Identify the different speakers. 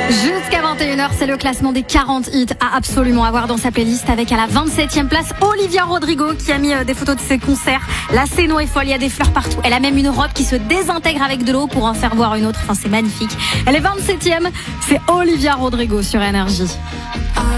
Speaker 1: Jusqu'à 21h, c'est le classement des 40 hits à absolument avoir dans sa playlist, avec à la 27e place Olivia Rodrigo qui a mis des photos de ses concerts. La scène est folle, il y a des fleurs partout. Elle a même une robe qui se désintègre avec de l'eau pour en faire voir une autre. Enfin, c'est magnifique. Elle est 27e, c'est Olivia Rodrigo sur Énergie.